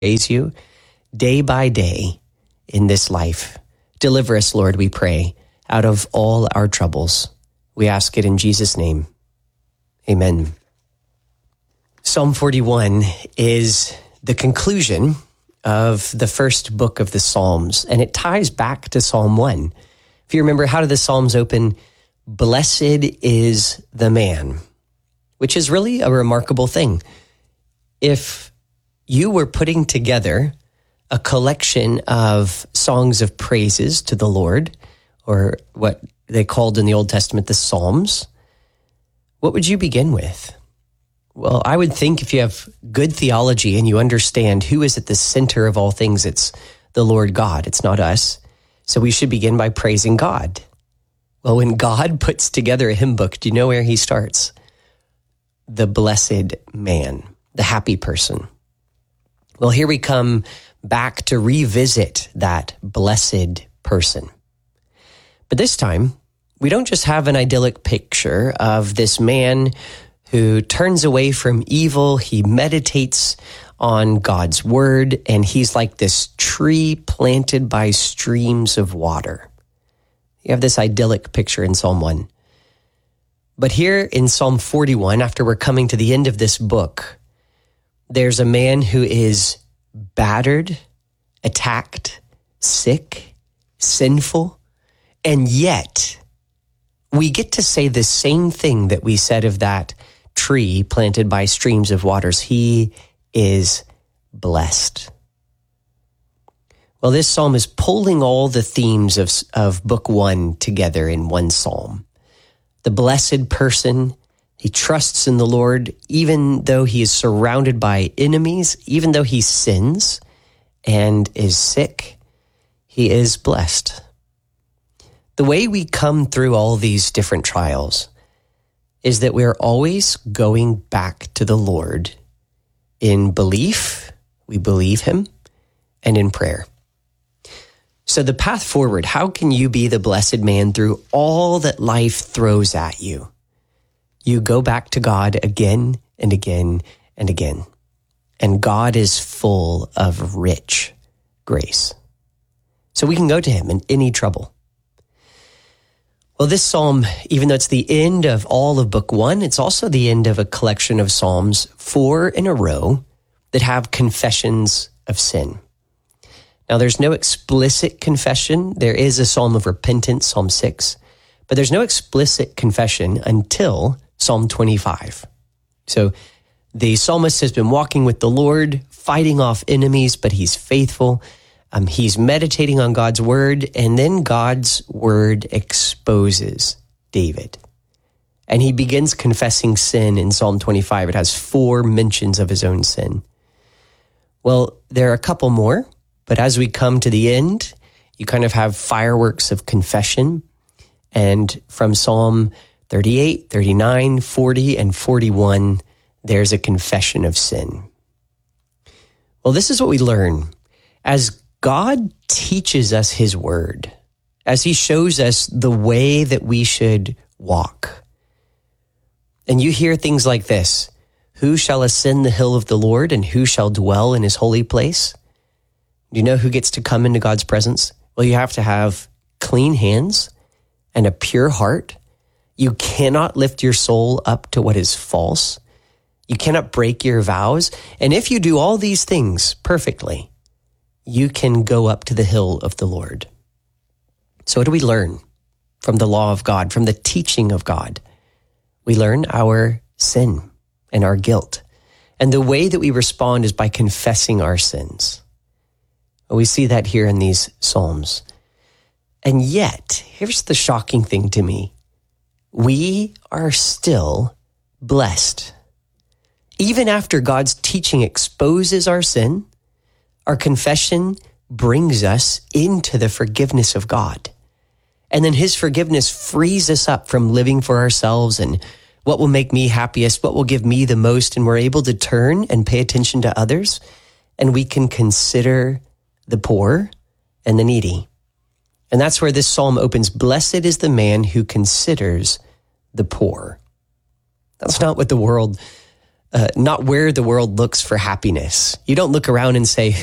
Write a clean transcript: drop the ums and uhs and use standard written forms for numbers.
praise you day by day in this life. Deliver us, Lord, we pray, out of all our troubles. We ask it in Jesus' name. Amen. Psalm 41 is the conclusion of the first book of the Psalms, and it ties back to Psalm 1. If you remember, how do the Psalms open? Blessed is the man, which is really a remarkable thing. If you were putting together a collection of songs of praises to the Lord, or what they called in the Old Testament the Psalms, what would you begin with? Well, I would think if you have good theology and you understand who is at the center of all things, it's the Lord God. It's not us. So we should begin by praising God. Well, when God puts together a hymn book, do you know where he starts? The blessed man, the happy person. Well, here we come back to revisit that blessed person. But this time, we don't just have an idyllic picture of this man who turns away from evil. He meditates on God's word, and he's like this tree planted by streams of water. You have this idyllic picture in Psalm 1. But here in Psalm 41, after we're coming to the end of this book, there's a man who is battered, attacked, sick, sinful, and yet we get to say the same thing that we said of that tree planted by streams of waters. He is blessed. Well, this psalm is pulling all the themes of book 1 together in one psalm. The blessed person, he trusts in the Lord, even though he is surrounded by enemies, even though he sins and is sick, he is blessed. The way we come through all these different trials is that we're always going back to the Lord in belief, we believe him, and in prayer. So the path forward, how can you be the blessed man through all that life throws at you? You go back to God again and again and again. And God is full of rich grace. So we can go to him in any trouble. Well, this psalm, even though it's the end of all of book 1, it's also the end of a collection of psalms, 4 in a row, that have confessions of sin. Now, there's no explicit confession. There is a psalm of repentance, Psalm 6, but there's no explicit confession until Psalm 25. So the psalmist has been walking with the Lord, fighting off enemies, but he's faithful. He's meditating on God's word, and then God's word exposes David. And he begins confessing sin in Psalm 25. It has 4 mentions of his own sin. Well, there are a couple more, but as we come to the end, you kind of have fireworks of confession. And from Psalm 38, 39, 40, and 41, there's a confession of sin. Well, this is what we learn. As God teaches us his word, as he shows us the way that we should walk. And you hear things like this: who shall ascend the hill of the Lord, and who shall dwell in his holy place? Do you know who gets to come into God's presence? Well, you have to have clean hands and a pure heart. You cannot lift your soul up to what is false. You cannot break your vows. And if you do all these things perfectly, you can go up to the hill of the Lord. So what do we learn from the law of God, from the teaching of God? We learn our sin and our guilt. And the way that we respond is by confessing our sins. We see that here in these Psalms. And yet, here's the shocking thing to me. We are still blessed. Even after God's teaching exposes our sin, our confession brings us into the forgiveness of God. And then his forgiveness frees us up from living for ourselves and what will make me happiest, what will give me the most, and we're able to turn and pay attention to others, and we can consider the poor and the needy. And that's where this psalm opens. Blessed is the man who considers the poor. That's not what the world not where the world looks for happiness. You don't look around and say,